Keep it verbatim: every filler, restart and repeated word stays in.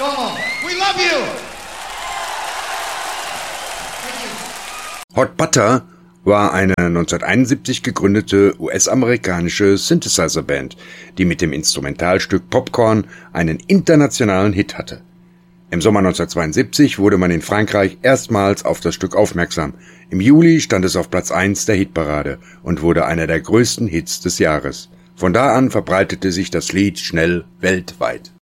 Come on. We love you. Hot Butter war eine neunzehnhunderteinundsiebzig gegründete U S-amerikanische Synthesizer-Band, die mit dem Instrumentalstück Popcorn einen internationalen Hit hatte. Im Sommer neunzehnhundertzweiundsiebzig wurde man in Frankreich erstmals auf das Stück aufmerksam. Im Juli stand es auf Platz eins der Hitparade und wurde einer der größten Hits des Jahres. Von da an verbreitete sich das Lied schnell weltweit.